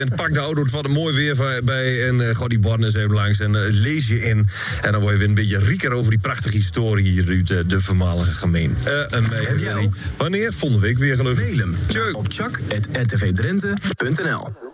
En pak de auto wat een mooi weer bij en ga die borden eens even langs en lees je in. En dan word je weer een beetje rieker over die prachtige historie hier uit de voormalige gemeente. Heb jij ook? Wanneer? Volgende week weer gelukkig. Mail hem op chak@rtvdrenthe.nl.